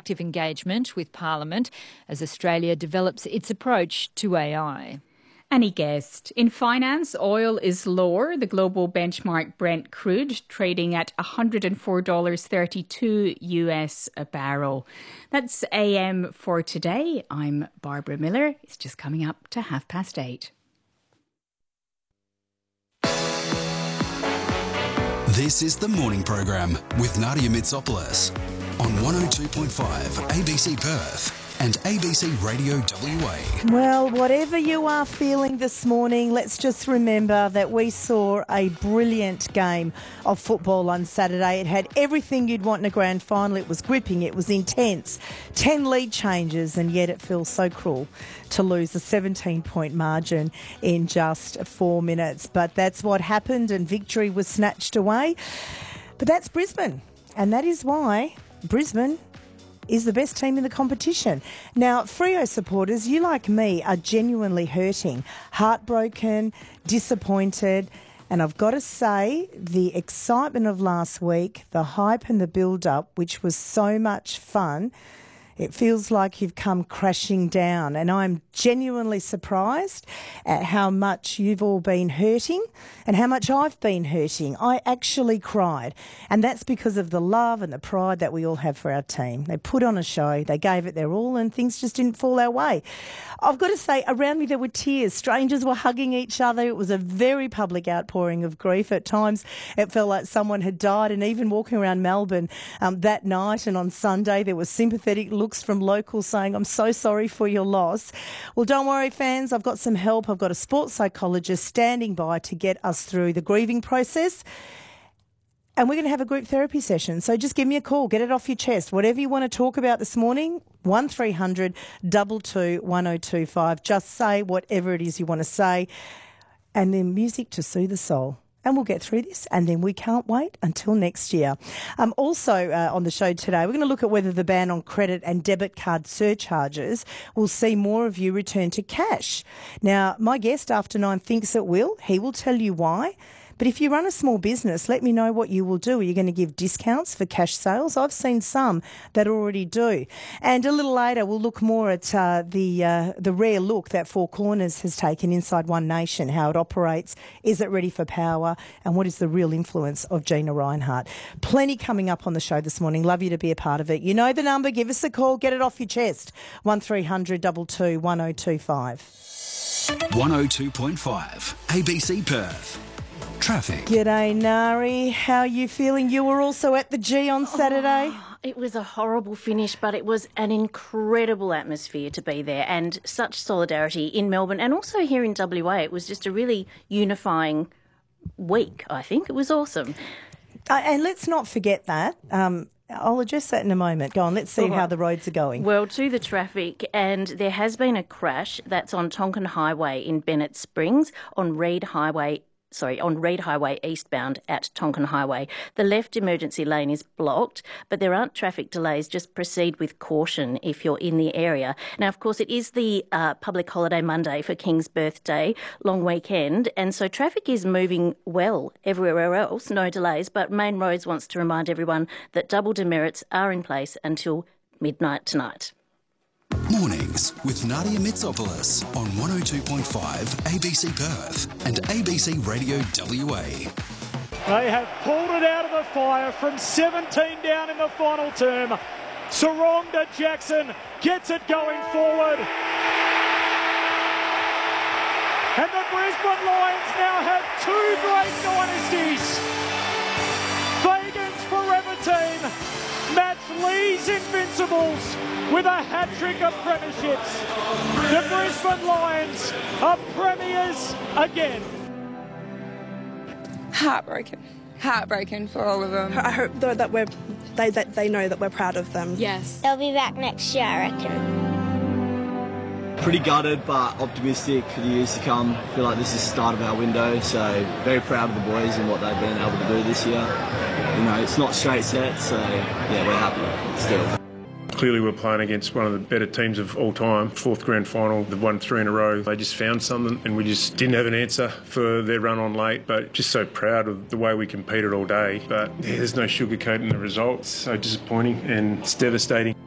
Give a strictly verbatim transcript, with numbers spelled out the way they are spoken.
productive engagement with Parliament as Australia develops its approach to A I. Any guest. In finance, oil is lower. The global benchmark Brent crude trading at one hundred four dollars thirty-two US a barrel. That's A M for today. I'm Barbara Miller. It's just coming up to half past eight. This is the morning program with Nadia Mitsopoulos on one oh two point five A B C Perth and A B C Radio W A. Well, whatever you are feeling this morning, let's just remember that we saw a brilliant game of football on Saturday. It had everything you'd want in a grand final. It was gripping, it was intense, ten lead changes, and yet it feels so cruel to lose a seventeen-point margin in just four minutes. But that's what happened, and victory was snatched away. But that's Brisbane, and that is why Brisbane is the best team in the competition. Now, Freo supporters, you like me, are genuinely hurting, heartbroken, disappointed, and I've got to say, the excitement of last week, the hype and the build-up, which was so much fun, it feels like you've come crashing down, and I'm genuinely surprised at how much you've all been hurting and how much I've been hurting. I actually cried, and that's because of the love and the pride that we all have for our team. They put on a show, they gave it their all, and things just didn't fall our way. I've got to say, around me there were tears. Strangers were hugging each other. It was a very public outpouring of grief. At times it felt like someone had died, and even walking around Melbourne um, that night and on Sunday there were sympathetic looks from locals saying, I'm so sorry for your loss. Well, don't worry, fans. I've got some help. I've got a sports psychologist standing by to get us through the grieving process. And we're going to have a group therapy session. So just give me a call. Get it off your chest. Whatever you want to talk about this morning, one three hundred two two one oh two five. Just say whatever it is you want to say. And then music to soothe the soul. And we'll get through this, and then we can't wait until next year. Um, also uh, on the show today, we're going to look at whether the ban on credit and debit card surcharges will see more of you return to cash. Now, my guest after nine thinks it will. He will tell you why. But if you run a small business, let me know what you will do. Are you going to give discounts for cash sales? I've seen some that already do. And a little later, we'll look more at uh, the uh, the rare look that Four Corners has taken inside One Nation, how it operates, is it ready for power, and what is the real influence of Gina Rinehart. Plenty coming up on the show this morning. Love you to be a part of it. You know the number. Give us a call. Get it off your chest. one three hundred two two one oh two five. one oh two point five A B C Perth. Traffic. G'day, Nari. How are you feeling? You were also at the G on Saturday. Oh, it was a horrible finish, but it was an incredible atmosphere to be there, and such solidarity in Melbourne and also here in W A. It was just a really unifying week, I think. It was awesome. Uh, and let's not forget that. Um, I'll address that in a moment. Go on, let's see right. how the roads are going. Well, to the traffic, and there has been a crash that's on Tonkin Highway in Bennett Springs, on Reid Highway Sorry, on Reid Highway eastbound at Tonkin Highway. The left emergency lane is blocked, but there aren't traffic delays. Just proceed with caution if you're in the area. Now, of course, it is the uh, public holiday Monday for King's birthday, long weekend, and so traffic is moving well everywhere else, no delays, but Main Roads wants to remind everyone that double demerits are in place until midnight tonight. Mornings with Nadia Mitsopoulos on one oh two point five A B C Perth and A B C Radio W A. They have pulled it out of the fire from seventeen down in the final term. Sarongda Jackson gets it going forward. And the Brisbane Lions now have two great dynasties. Fagan's Forever Team match Lee's Invincibles with a hat-trick of premierships. The Brisbane Lions are premiers again. Heartbroken. Heartbroken for all of them. I hope though that we're they that they know that we're proud of them. Yes. They'll be back next year, I reckon. Pretty gutted, but optimistic for the years to come. I feel like this is the start of our window, so very proud of the boys and what they've been able to do this year. You know, it's not straight set, so yeah, we're happy still. Clearly we're playing against one of the better teams of all time. Fourth grand final, they've won three in a row. They just found something and we just didn't have an answer for their run on late, but just so proud of the way we competed all day. But yeah, there's no sugarcoating the results. So disappointing and it's devastating.